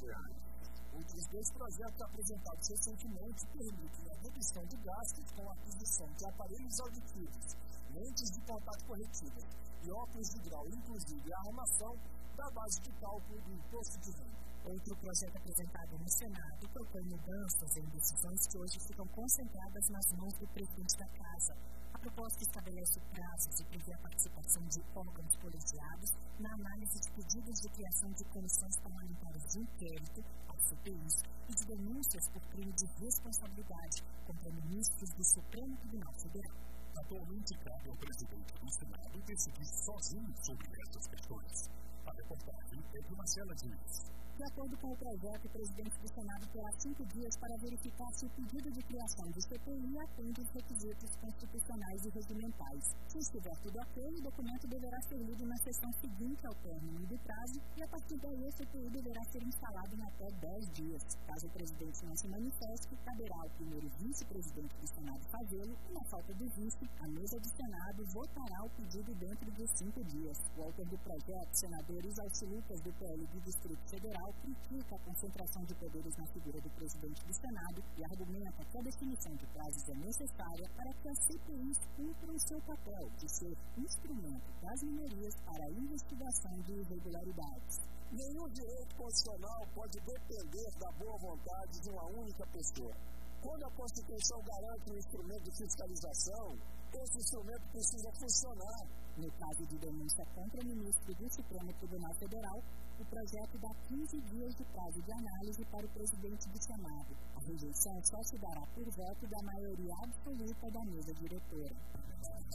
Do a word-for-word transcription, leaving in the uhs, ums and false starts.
reais. Outros dois projetos apresentados recentemente permitem a redução de gastos com a aquisição de aparelhos auditivos, lentes de contato corretivas e óculos de grau, inclusive a arrumação da base de cálculo do imposto de renda. Outro projeto apresentado no Senado propõe mudanças em decisões que hoje ficam concentradas nas mãos do presidente da Casa. A proposta estabelece prazos e prevê a participação de órgãos colegiados na análise de pedidos de criação de comissões parlamentares de inquérito, as C P Is, e de denúncias por crime de responsabilidade contra ministros do Supremo Tribunal Federal. Atualmente, cabe ao presidente do Senado decidir sozinho sobre essas questões. A reportagem é de Marcela Dias. De acordo com o projeto, o presidente do Senado terá cinco dias para verificar se o pedido de criação do C P I atende os requisitos constitucionais e regimentais. Se estiver tudo ok, o documento deverá ser lido na sessão seguinte ao término do prazo e, a partir daí, o C P I deverá ser instalado em até dez dias. Caso o presidente não se manifeste, caberá ao primeiro vice-presidente do Senado fazê-lo e, na falta do vice, a mesa do Senado votará o pedido dentro de cinco dias. O autor do projeto, senador Isalci Lucas, do P L do Distrito Federal, critica a concentração de poderes na figura do presidente do Senado e argumenta que a definição de prazos é necessária para que as C P Is cumpram seu papel de ser instrumento das minorias para a investigação de irregularidades. Nenhum direito constitucional pode depender da boa vontade de uma única pessoa. Quando a Constituição garante um instrumento de fiscalização, esse instrumento precisa funcionar. No caso de denúncia contra o ministro do Supremo Tribunal Federal, o projeto dá quinze dias de prazo de análise para o presidente do Senado. A rejeição só se dará por voto da maioria absoluta da mesa diretora.